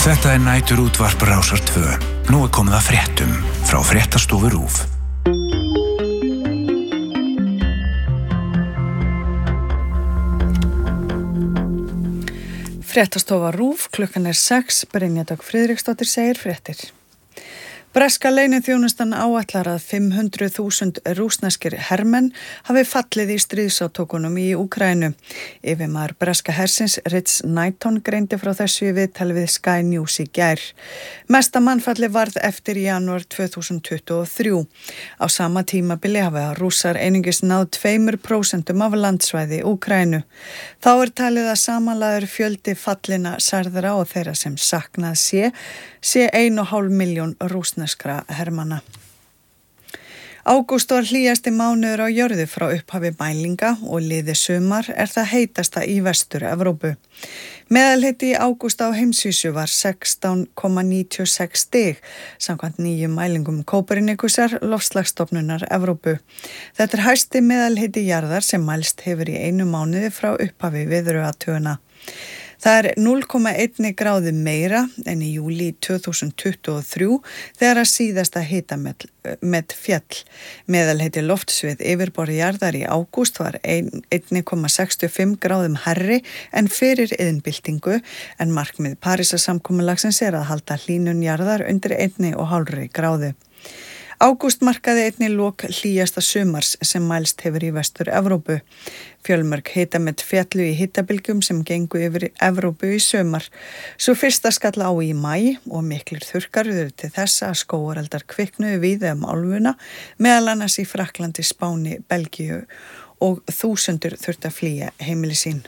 Þetta nætur útvarp Rásar 2. Nú komið að fréttum frá fréttastofu RÚV. Fréttastofa RÚV, klukkan 6, Brynja Dögg Friðriksdóttir segir fréttir. Breska leyniþjónustan áætlar að 500.000 rússneskir hermenn hafi fallið í stríðsátökunum í Úkraínu. Yfirmaður breska hersins Rich Knighton greindi frá þessu í viðtali við Sky News í gær. Mesta mannfalli varð eftir janúar 2023. Á sama tímabili hafa rússar einungis náð 2% af landsvæði Úkraínu. Þá talið að samanlagður fjöldi fallina særðra og þeirra sem saknað sé 1,5 milljón rússneskra hermanna. Ágúst var hlýjasti mánuður á jörðu frá upphafi mælinga og liðið sumar það heitasta í Vestur-Evrópu. Meðalhiti í ágúst á heimsvísu var 16,96 stig, samkvæmt nýjum mælingum Kópernikusar loftslagsstofnunar Evrópu. Þetta hæsti meðalhiti jarðar sem mælst hefur í einu mánuði frá upphafi viðruathugana. Það 0,1 gráðu meira en í júlí 2023 þegar að síðasta hitamet fjall. Meðalhiti loftsvið yfirborði jarðar í ágúst var 1,65 gráðum hærri en fyrir iðnbyltingu en markmið Parísarsamkomulagsins að halda hlýnun jarðar undir 1,5 gráðu. Ágúst markaði einnig lok hlýjasta sumars sem mælst hefur í Vestur-Evrópu. Fjölmörg hitamet fjallu í hitabylgjum sem gengu yfir Evrópu í sumar. Svo fyrsta skall á í maí og miklir þurrkar urðu til þess að skógareldar kviknuðu víða álfuna, meðal annars í Frakklandi, Spáni, Belgíu og þúsundur þurftu að flýja heimili sín.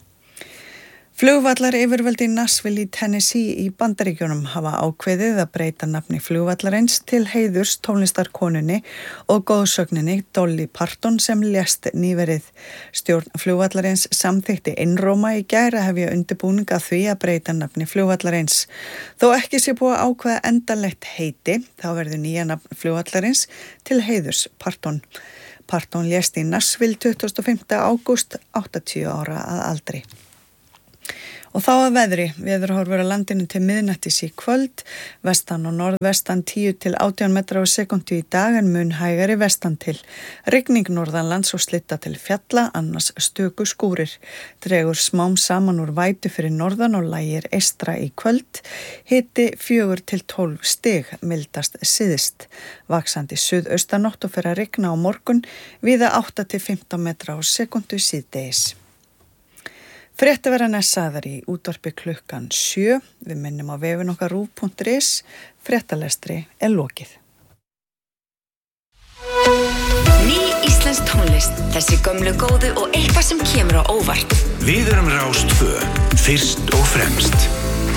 Flugvallar yfirvöld í Nashville í Tennessee í Bandaríkjunum hafa ákveðið að breyta nafni flugvallarins til heiðurs tónlistarkonunni og góðsögninni Dolly Parton sem lést nýverið. Stjórn flugvallarins samþykkti einróma í gær að hefja undirbúning að því að breyta nafni flugvallarins. Þó ekki sé búið að ákveða endanlegt heiti, þá verður nýja nafn flugvallarins til heiðurs Parton. Parton lést í Nashville 25. ágúst, 80 ára að aldri. Og þá að veðri, veðurhorfur á landinu til miðnættis í kvöld, vestan og norðvestan 10 til 18 metra á sekúndu í dag en mun hægari vestan til. Rigning norðanlands og slitta til fjalla, annars stöku skúrir. Dregur smám saman úr vætu fyrir norðan og lægir eystra í kvöld. Hiti 4 til 12 stig, mildast syðst. Vaxandi suðaustanátt og fer að rigna á morgun, víða 8 til 15 metra á sekúndu síðdegis. Frétti verða sagðar í útvarpi klukkan 7. Við minnum á vefinn okkar rúv.is. Fréttalestri lokið. Ný íslensk tónlist, þessi gömlu góðu og eitthvað sem kemur á óvart. Við erum Rás 2, fyrst og fremst.